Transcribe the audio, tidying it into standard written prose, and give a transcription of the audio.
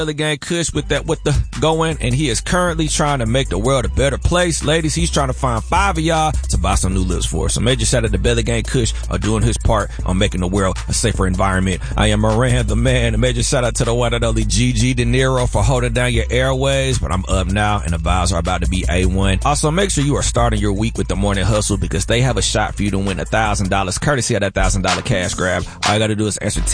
Belly Gang Kush with the going, and he is currently trying to make the world a better place. Ladies, he's trying to find 5 of y'all to buy some new lips for. So major shout out to Belly Gang Kush on doing his part on making the world a safer environment. I am Moran the man. A major shout out to the one and only Gigi De Niro for holding down your airways, but I'm up now and the vibes are about to be A1. Also, make sure you are starting your week with the Morning Hustle because they have a shot for you to win $1,000 courtesy of that $1,000 cash grab. All you gotta do is answer